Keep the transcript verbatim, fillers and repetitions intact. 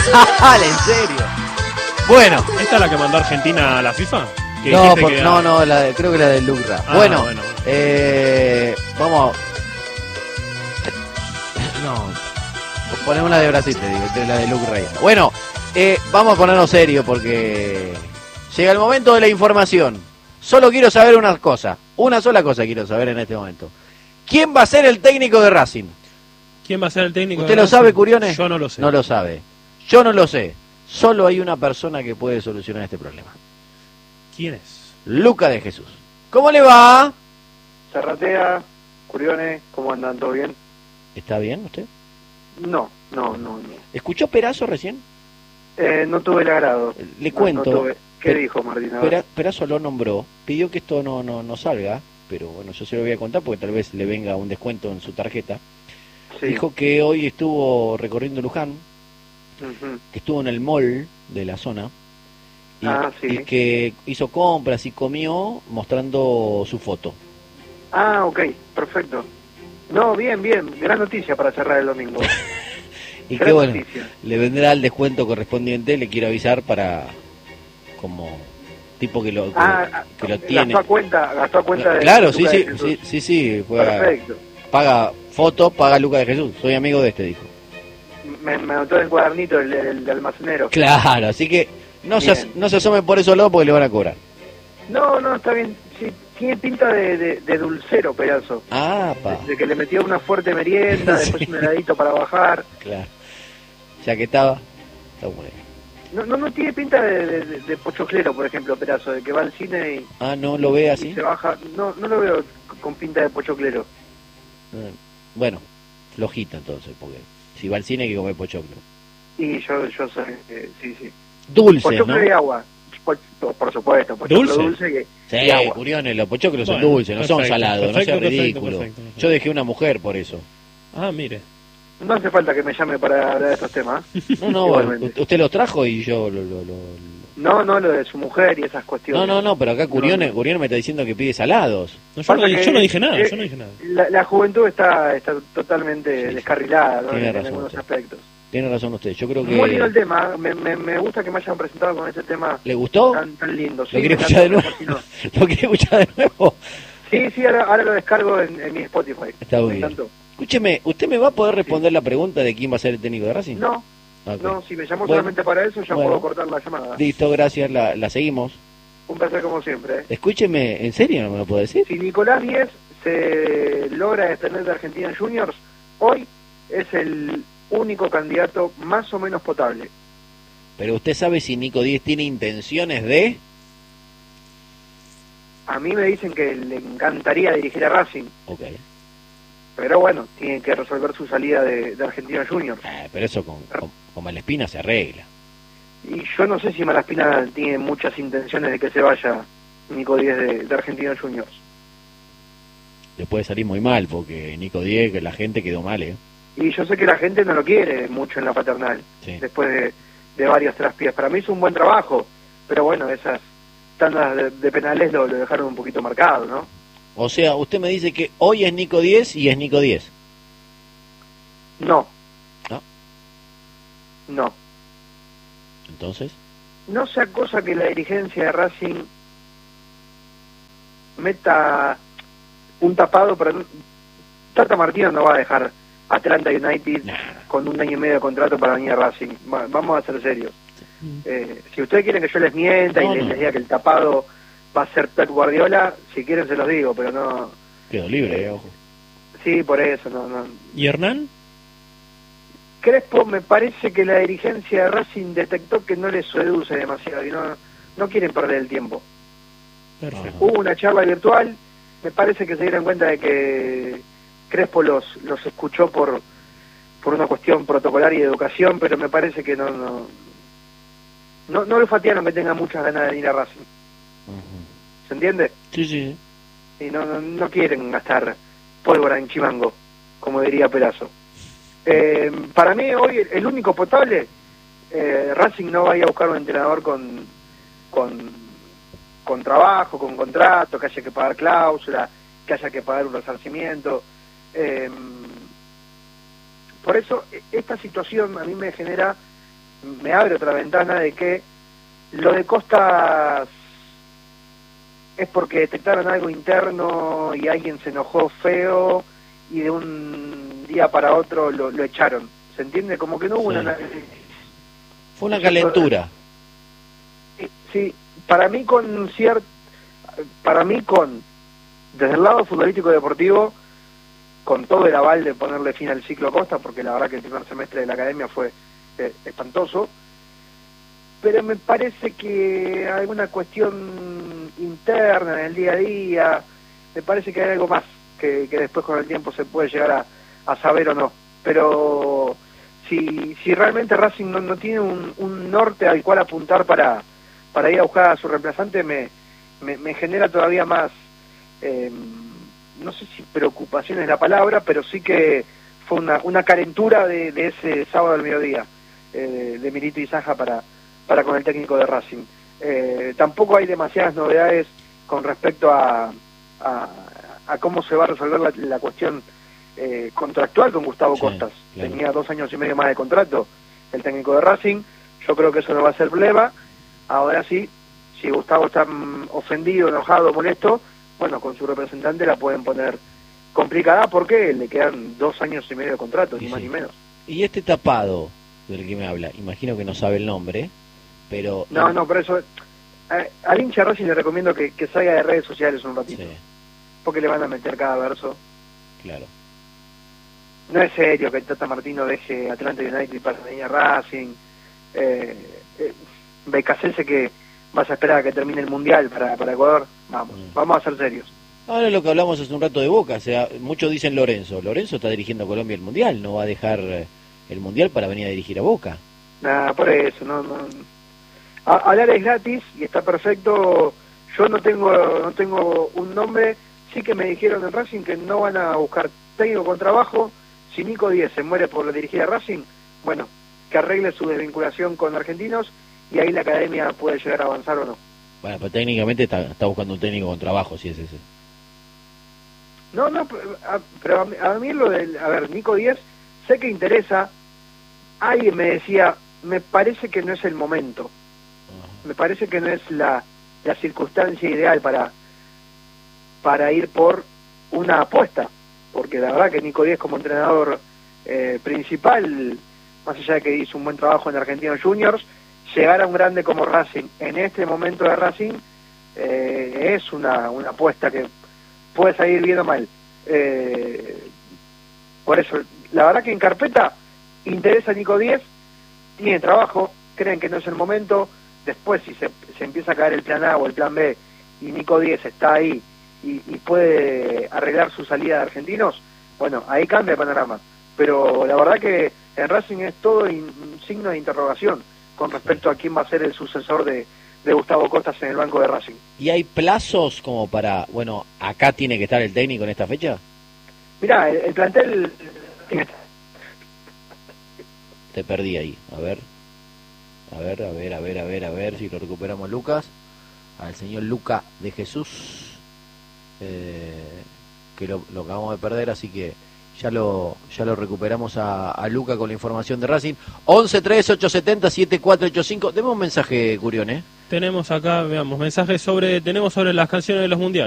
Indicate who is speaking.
Speaker 1: Dale, en serio. Bueno.
Speaker 2: ¿Esta es la que mandó Argentina a la FIFA?
Speaker 1: No, por, que no, no, la de, creo que la de Lucra. Ah, bueno, bueno, bueno. Eh, vamos. No. Ponemos la de Brasil, te digo, la de Lucra. Bueno, eh, vamos a ponernos serio porque llega el momento de la información. Solo quiero saber una cosa. Una sola cosa quiero saber en este momento. ¿Quién va a ser el técnico de Racing?
Speaker 2: ¿Quién va a ser el técnico
Speaker 1: ¿Usted
Speaker 2: de
Speaker 1: lo
Speaker 2: Racing?
Speaker 1: sabe, Curiones?
Speaker 2: Yo no lo sé.
Speaker 1: No lo sabe. Yo no lo sé. Solo hay una persona que puede solucionar este problema.
Speaker 2: ¿Quién es?
Speaker 1: Luca de Jesús. ¿Cómo le va?
Speaker 3: Zarratea, Curiones, ¿cómo andan? ¿Todo bien?
Speaker 1: ¿Está bien usted?
Speaker 3: No, no, no. no.
Speaker 1: ¿Escuchó Perazo recién?
Speaker 3: Eh, no tuve el agrado.
Speaker 1: Le no, cuento.
Speaker 3: No tuve. ¿Qué per, dijo Martín?
Speaker 1: Pera, Perazo lo nombró, pidió que esto no, no, no salga, pero bueno, yo se lo voy a contar porque tal vez le venga un descuento en su tarjeta. Sí. Dijo que hoy estuvo recorriendo Luján, uh-huh. que estuvo en el mall de la zona y,
Speaker 3: ah, sí.
Speaker 1: y que hizo compras y comió mostrando su foto.
Speaker 3: Ah, ok, perfecto. No, bien, bien, gran noticia para cerrar el domingo.
Speaker 1: Y que bueno, noticia. Le vendrá el descuento correspondiente, le quiero avisar para como tipo que lo que,
Speaker 3: ah,
Speaker 1: que lo tiene.
Speaker 3: Gastó a cuenta, gastó a cuenta de
Speaker 1: Claro,
Speaker 3: de
Speaker 1: sí, sí, sí, sí, sí, fue
Speaker 3: perfecto.
Speaker 1: A, paga foto, paga Lucas de Jesús. Soy amigo de este, dijo.
Speaker 3: Me, me anotó en el cuadernito el, el, el almacenero.
Speaker 1: Claro, así que no se, no se asomen por eso lado porque le van a cobrar.
Speaker 3: No, no, está bien. Sí, tiene pinta de, de, de dulcero, Perazo.
Speaker 1: Ah, pa.
Speaker 3: De, de que le metió una fuerte merienda, sí. Después un heladito para bajar.
Speaker 1: Claro. Ya que estaba, está bueno.
Speaker 3: No, no, no tiene pinta de, de, de, de pochoclero, por ejemplo, Perazo, de que va al cine y...
Speaker 1: Ah, ¿no lo ve así?
Speaker 3: Y se baja. No, no lo veo con pinta de pochoclero.
Speaker 1: Bueno, flojita entonces, porque si va al cine hay que comer pochoclo.
Speaker 3: Y yo, yo sé, eh, sí, sí.
Speaker 1: Dulce,
Speaker 3: pochoclo
Speaker 1: ¿no?
Speaker 3: y agua. Por, por supuesto, pochoclo dulce, dulce y,
Speaker 1: sí,
Speaker 3: y agua.
Speaker 1: Curiones, los pochoclos
Speaker 2: bueno,
Speaker 1: son dulces, no
Speaker 2: perfecto,
Speaker 1: son salados,
Speaker 2: perfecto,
Speaker 1: no sea
Speaker 2: perfecto,
Speaker 1: ridículo.
Speaker 2: perfecto, perfecto.
Speaker 1: Yo dejé una mujer por eso.
Speaker 2: Ah, mire.
Speaker 3: No hace falta que me llame para hablar de estos temas.
Speaker 1: No, no, usted los trajo y yo lo, lo, lo...
Speaker 3: No, no, lo de su mujer y esas cuestiones.
Speaker 1: No, no, no, pero acá Curiones, no, no. Curiones me está diciendo que pide salados.
Speaker 2: No, yo, no, yo no dije nada, eh, yo no dije nada.
Speaker 3: La, la juventud está, está totalmente sí, descarrilada, ¿no?
Speaker 1: Tiene
Speaker 3: en,
Speaker 1: razón,
Speaker 3: en algunos
Speaker 1: usted.
Speaker 3: aspectos.
Speaker 1: Tiene razón usted, yo creo que...
Speaker 3: Muy lindo el tema, me, me, me gusta que me hayan presentado con ese tema.
Speaker 1: ¿Le gustó?
Speaker 3: Tan, tan lindo. Sí,
Speaker 1: ¿Lo quiere escuchar de nuevo? No. ¿Lo quiere escuchar de nuevo?
Speaker 3: Sí, sí, ahora, ahora lo descargo en, en mi Spotify.
Speaker 1: Está muy bien. Escúcheme, ¿usted me va a poder responder sí. la pregunta de quién va a ser el técnico de Racing?
Speaker 3: No, okay. no, si me llamó bueno, solamente para eso ya bueno, puedo cortar la llamada.
Speaker 1: Listo, gracias, la, la seguimos.
Speaker 3: Un placer como siempre. ¿eh?
Speaker 1: Escúcheme, ¿en serio no me lo puedo decir?
Speaker 3: Si Nicolás Díez se logra desprender de Argentina Juniors, hoy es el único candidato más o menos potable.
Speaker 1: Pero usted sabe si Nico Díez tiene intenciones de...
Speaker 3: A mí me dicen que le encantaría dirigir a Racing.
Speaker 1: Ok.
Speaker 3: Pero bueno, tiene que resolver su salida de, de Argentina Juniors.
Speaker 1: Eh, pero eso con, con, con Malespina se arregla.
Speaker 3: Y yo no sé si Malespina tiene muchas intenciones de que se vaya Nico Díez de, de Argentina Juniors.
Speaker 1: Le puede salir muy mal porque Nico Díez, que la gente quedó mal, ¿eh?
Speaker 3: Y yo sé que la gente no lo quiere mucho en la paternal. Sí. Después de, de varios traspiés. Para mí hizo un buen trabajo, pero bueno, esas tandas de, de penales lo, lo dejaron un poquito marcado, ¿no?
Speaker 1: O sea, usted me dice que hoy es Nico Díez y es Nico Díez.
Speaker 3: No.
Speaker 1: ¿No?
Speaker 3: No.
Speaker 1: ¿Entonces?
Speaker 3: No sea cosa que la dirigencia de Racing meta un tapado, pero Tata Martino no va a dejar Atlanta United nah. con un año y medio de contrato para venir a Racing. Va, vamos a ser serios. Sí. Eh, si ustedes quieren que yo les mienta no, y les, no. les diga que el tapado va a ser Pep Guardiola, si quieren se los digo, pero no...
Speaker 1: Quedó libre, eh, ojo.
Speaker 3: Sí, por eso, no, no.
Speaker 2: ¿Y Hernán?
Speaker 3: Crespo, me parece que la dirigencia de Racing detectó que no les seduce demasiado y no, no quieren perder el tiempo.
Speaker 2: Perfecto.
Speaker 3: Hubo una charla virtual, me parece que se dieron cuenta de que Crespo los, los escuchó por, por una cuestión protocolaria y de educación, pero me parece que no, no, no, no lo fatiaron que tenga muchas ganas de venir a Racing. Uh-huh. ¿Se entiende?
Speaker 1: Sí, sí.
Speaker 3: Y no, no, no quieren gastar pólvora en chimango, como diría Perazo. Eh, para mí hoy el único potable, eh, Racing no vaya a buscar un entrenador con, con, con trabajo, con contrato, que haya que pagar cláusula, que haya que pagar un resarcimiento. Eh, por eso esta situación a mí me genera me abre otra ventana de que lo de Costas es porque detectaron algo interno y alguien se enojó feo y de un día para otro lo, lo echaron. ¿Se entiende? Como que no hubo
Speaker 1: Sí.
Speaker 3: una...
Speaker 1: Fue una calentura.
Speaker 3: Sí, sí, para mí con cierto... Para mí con... Desde el lado futbolístico deportivo, con todo el aval de ponerle fin al ciclo Costa, porque la verdad que el primer semestre de la academia fue eh, espantoso, pero me parece que alguna cuestión interna en el día a día, me parece que hay algo más que, que después con el tiempo se puede llegar a, a saber o no. Pero si, si realmente Racing no, no tiene un, un norte al cual apuntar para, para ir a buscar a su reemplazante, me, me, me genera todavía más, eh, no sé si preocupación es la palabra, pero sí que fue una, una calentura de, de ese sábado al mediodía, eh, de, de Milito y Saja para, para con el técnico de Racing. Eh, tampoco hay demasiadas novedades con respecto a, a, a cómo se va a resolver la, la cuestión eh, contractual con Gustavo
Speaker 1: Sí,
Speaker 3: Costas.
Speaker 1: claro.
Speaker 3: Tenía dos años y medio más de contrato el técnico de Racing. Yo creo que eso no va a ser problema. Ahora sí, si Gustavo está mm, ofendido, enojado, molesto, bueno, con su representante la pueden poner complicada porque le quedan dos años y medio de contrato,
Speaker 1: Y
Speaker 3: ni más
Speaker 1: sí.
Speaker 3: ni menos.
Speaker 1: Y este tapado del que me habla, imagino que no sabe el nombre, pero...
Speaker 3: No, no, por eso... eh, al hincha Racing le recomiendo que, que salga de redes sociales un ratito,
Speaker 1: Sí,
Speaker 3: porque le van a meter cada verso.
Speaker 1: claro.
Speaker 3: No es serio que el Tata Martino deje Atlanta United para venir a Racing. Eh, eh, Becasese que vas a esperar a que termine el Mundial para, para Ecuador. Vamos,
Speaker 1: Mm.
Speaker 3: vamos a ser serios.
Speaker 1: Ahora lo que hablamos hace un rato de Boca, o sea, muchos dicen Lorenzo. Lorenzo está dirigiendo a Colombia el Mundial, no va a dejar eh, el Mundial para venir a dirigir a Boca.
Speaker 3: Nada, por eso, no, no. A- hablar es gratis y está perfecto. Yo no tengo, no tengo un nombre. Sí que me dijeron en Racing que no van a buscar técnico con trabajo. Si Nico Díez se muere por dirigir a Racing, bueno, que arregle su desvinculación con argentinos y ahí la academia puede llegar a avanzar o no.
Speaker 1: Bueno, pero técnicamente está, está buscando un técnico con trabajo, si es ese.
Speaker 3: No, no, pero a, pero a mí- a mí lo del... A ver, Nico Díez, sé que interesa. Alguien me decía, me parece que no es el momento. Me parece que no es la, la circunstancia ideal para, para ir por una apuesta. Porque la verdad que Nico Díez como entrenador eh, principal, más allá de que hizo un buen trabajo en Argentinos Juniors, llegar a un grande como Racing en este momento de Racing eh, es una, una apuesta que puede salir bien o mal. Eh, por eso, la verdad que en carpeta interesa Nico Díez, tiene trabajo, creen que no es el momento. Después si se, se empieza a caer el plan A o el plan B y Nico Díez está ahí y, y puede arreglar su salida de Argentinos, bueno, ahí cambia el panorama. Pero la verdad que en Racing es todo in- un signo de interrogación con respecto a quién va a ser el sucesor de, de Gustavo Costas en el banco de Racing.
Speaker 1: ¿Y hay plazos como para, bueno, acá tiene que estar el técnico en esta fecha?
Speaker 3: Mirá, el, el plantel...
Speaker 1: Te perdí ahí, a ver. A ver, a ver, a ver, a ver, a ver si lo recuperamos, Lucas. Al señor Luca de Jesús. Eh, que lo, lo acabamos de perder, así que ya lo ya lo recuperamos a, a Luca con la información de Racing. once tres ocho siete cero siete cuatro ocho cinco. Deme un mensaje, Curión, ¿eh?
Speaker 2: Tenemos acá, veamos, mensajes sobre, tenemos sobre las canciones de los mundiales.